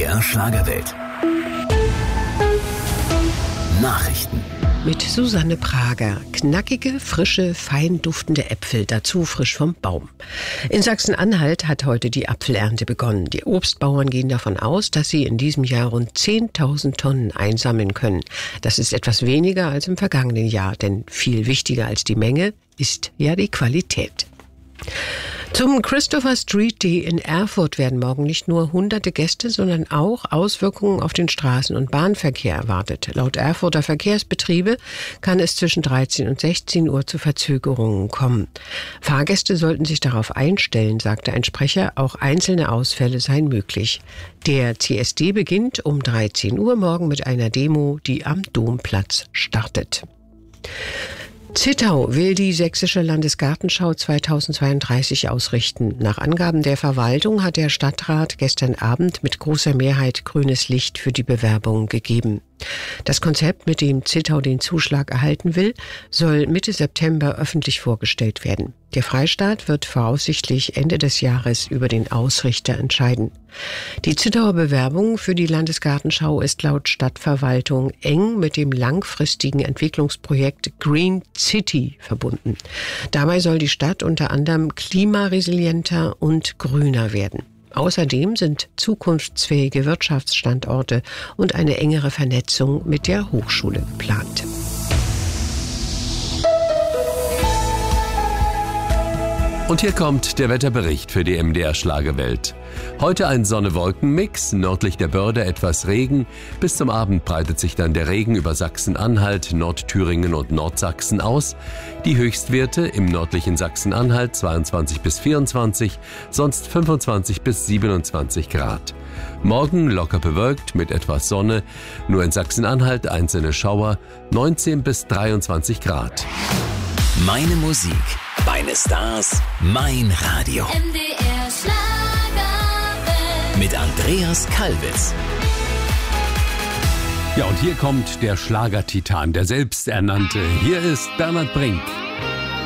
MDR Schlagerwelt. Nachrichten. Mit Susanne Prager. Knackige, frische, fein duftende Äpfel, dazu frisch vom Baum. In Sachsen-Anhalt hat heute die Apfelernte begonnen. Die Obstbauern gehen davon aus, dass sie in diesem Jahr rund 10.000 Tonnen einsammeln können. Das ist etwas weniger als im vergangenen Jahr, denn viel wichtiger als die Menge ist ja die Qualität. Zum Christopher Street Day in Erfurt werden morgen nicht nur hunderte Gäste, sondern auch Auswirkungen auf den Straßen- und Bahnverkehr erwartet. Laut Erfurter Verkehrsbetriebe kann es zwischen 13 und 16 Uhr zu Verzögerungen kommen. Fahrgäste sollten sich darauf einstellen, sagte ein Sprecher, auch einzelne Ausfälle seien möglich. Der CSD beginnt um 13 Uhr morgen mit einer Demo, die am Domplatz startet. Zittau will die Sächsische Landesgartenschau 2032 ausrichten. Nach Angaben der Verwaltung hat der Stadtrat gestern Abend mit großer Mehrheit grünes Licht für die Bewerbung gegeben. Das Konzept, mit dem Zittau den Zuschlag erhalten will, soll Mitte September öffentlich vorgestellt werden. Der Freistaat wird voraussichtlich Ende des Jahres über den Ausrichter entscheiden. Die Zittauer Bewerbung für die Landesgartenschau ist laut Stadtverwaltung eng mit dem langfristigen Entwicklungsprojekt Green City verbunden. Dabei soll die Stadt unter anderem klimaresilienter und grüner werden. Außerdem sind zukunftsfähige Wirtschaftsstandorte und eine engere Vernetzung mit der Hochschule geplant. Und hier kommt der Wetterbericht für die MDR Schlagerwelt. Heute ein Sonne-Wolken-Mix, nördlich der Börde etwas Regen. Bis zum Abend breitet sich dann der Regen über Sachsen-Anhalt, Nordthüringen und Nordsachsen aus. Die Höchstwerte im nördlichen Sachsen-Anhalt 22 bis 24, sonst 25 bis 27 Grad. Morgen locker bewölkt mit etwas Sonne, nur in Sachsen-Anhalt einzelne Schauer, 19 bis 23 Grad. Meine Musik, meine Stars, mein Radio. MDR Schlagerwelt. Mit Andreas Kalbitz. Ja, und hier kommt der Schlagertitan, der selbsternannte. Hier ist Bernhard Brink.